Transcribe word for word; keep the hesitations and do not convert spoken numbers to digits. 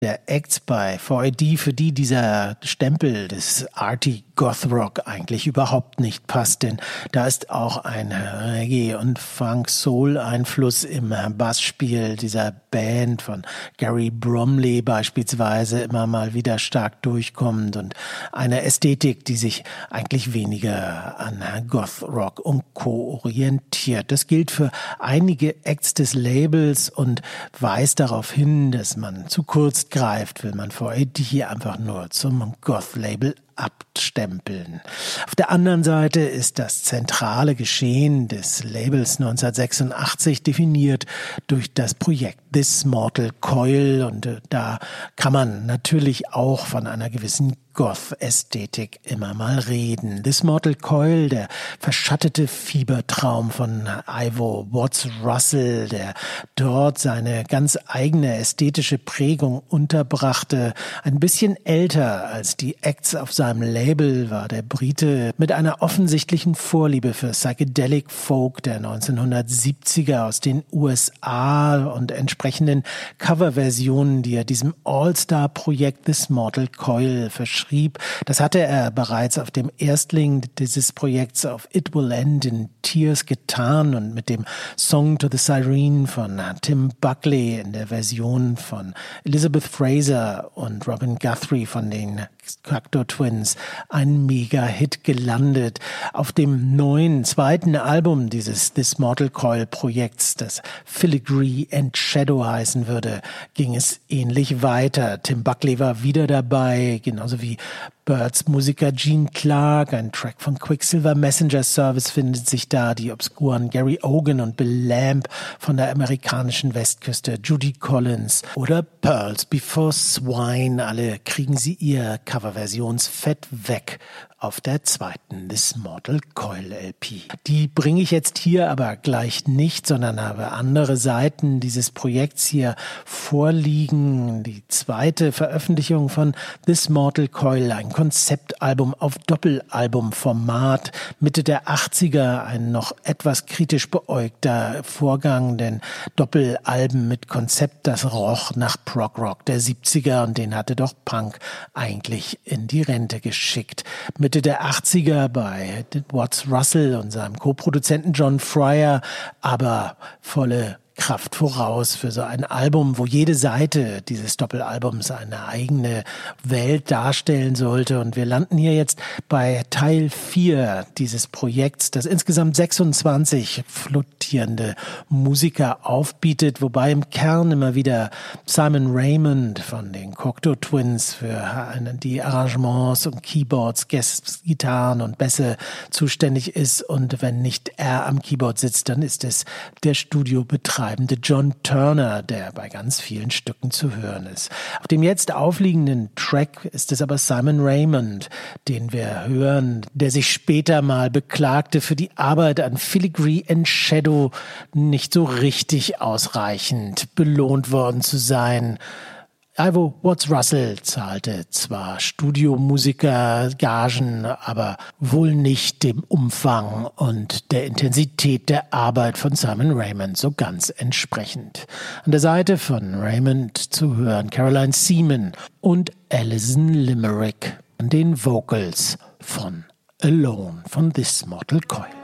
der Acts bei V A D, für die dieser Stempel des Arty Goth Rock eigentlich überhaupt nicht passt, denn da ist auch ein Reggae- und Funk-Soul-Einfluss im Bassspiel dieser Band von Gary Bromley beispielsweise immer mal wieder stark durchkommend und eine Ästhetik, die sich eigentlich weniger an Goth Rock und Co. orientiert. Das gilt für einige Acts des Labels und weist darauf hin, dass man zu kurz greift, will man V A D einfach nur zum Goth-Label abstempeln. Auf der anderen Seite ist das zentrale Geschehen des Labels neunzehnhundertsechsundachtzig definiert durch das Projekt This Mortal Coil und äh, da kann man natürlich auch von einer gewissen Goth-Ästhetik immer mal reden. This Mortal Coil, der verschattete Fiebertraum von Ivo Watts Russell, der dort seine ganz eigene ästhetische Prägung unterbrachte. Ein bisschen älter als die Acts auf seinem Label war der Brite mit einer offensichtlichen Vorliebe für Psychedelic Folk der neunzehnhundertsiebziger aus den U S A und entsprechenden Coverversionen, die er diesem All-Star-Projekt This Mortal Coil verschrieb. Das hatte er bereits auf dem Erstling dieses Projekts auf It Will End in Tears getan und mit dem Song to the Siren von Tim Buckley in der Version von Elizabeth Fraser und Robin Guthrie von den Cocteau Twins ein Mega-Hit gelandet. Auf dem neuen zweiten Album dieses This Mortal Coil Projekts, das Filigree and Shadow heißen würde, ging es ähnlich weiter. Tim Buckley war wieder dabei, genauso wie Birds Musiker Gene Clark, ein Track von Quicksilver Messenger Service findet sich da, die obskuren Gary Ogan und Bill Lamb von der amerikanischen Westküste, Judy Collins oder Pearls Before Swine, alle kriegen sie ihr Coverversionsfett weg auf der zweiten This Mortal Coil L P. Die bringe ich jetzt hier aber gleich nicht, sondern habe andere Seiten dieses Projekts hier vorliegen. Die zweite Veröffentlichung von This Mortal Coil, ein Konzeptalbum auf Doppelalbumformat, Mitte der achtziger, ein noch etwas kritisch beäugter Vorgang, denn Doppelalben mit Konzept, das roch nach Prog-Rock der siebziger und den hatte doch Punk eigentlich in die Rente geschickt. Mit Mitte der achtziger bei Watts Russell und seinem Co-Produzenten John Fryer, aber volle Kraft voraus für so ein Album, wo jede Seite dieses Doppelalbums eine eigene Welt darstellen sollte. Und wir landen hier jetzt bei Teil vier dieses Projekts, das insgesamt sechsundzwanzig flottierende Musiker aufbietet, wobei im Kern immer wieder Simon Raymond von den Cocteau Twins für die Arrangements und Keyboards, Gitarren und Bässe zuständig ist. Und wenn nicht er am Keyboard sitzt, dann ist es der Studiobetreiber John Turner, der bei ganz vielen Stücken zu hören ist. Auf dem jetzt aufliegenden Track ist es aber Simon Raymond, den wir hören, der sich später mal beklagte, für die Arbeit an Filigree and Shadow nicht so richtig ausreichend belohnt worden zu sein. Ivo Watts Russell zahlte zwar Studiomusiker-Gagen, aber wohl nicht dem Umfang und der Intensität der Arbeit von Simon Raymond so ganz entsprechend. An der Seite von Raymond zu hören Caroline Seaman und Alison Limerick an den Vocals von Alone von This Mortal Coil.